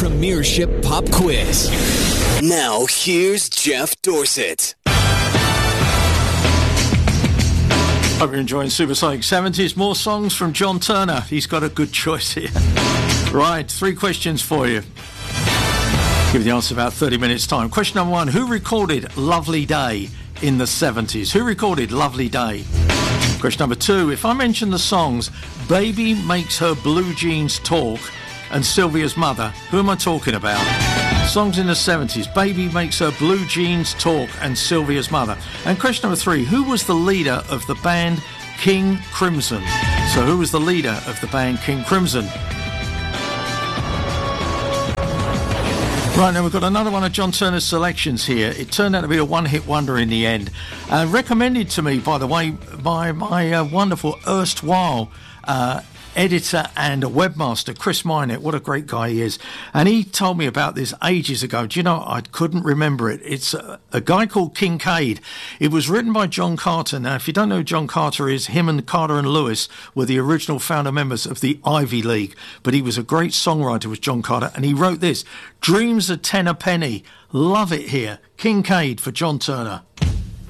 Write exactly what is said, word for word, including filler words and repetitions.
Premiership Pop Quiz. Now, here's Jeff Dorset. Hope you're enjoying Supersonic seventies. More songs from John Turner. He's got a good choice here. Right, three questions for you. Give the answer about thirty minutes' time. Question number one. Who recorded Lovely Day in the seventies? Who recorded Lovely Day? Question number two. If I mention the songs Baby Makes Her Blue Jeans Talk and Sylvia's Mother, who am I talking about? Songs in the seventies. Baby Makes Her Blue Jeans Talk and Sylvia's Mother. And question number three. Who was the leader of the band King Crimson? So who was the leader of the band King Crimson? Right, now we've got another one of John Turner's selections here. It turned out to be a one-hit wonder in the end. Uh, recommended to me, by the way, by my uh, wonderful erstwhile uh, editor and webmaster, Chris Minett. What a great guy he is. And he told me about this ages ago. Do you know, I couldn't remember it. It's a, a guy called Kincaid. It was written by John Carter. Now, if you don't know who John Carter is, him and Carter and Lewis were the original founder members of the Ivy League. But he was a great songwriter, was John Carter. And he wrote this, Dreams a Ten a Penny. Love it here. Kincaid for John Turner.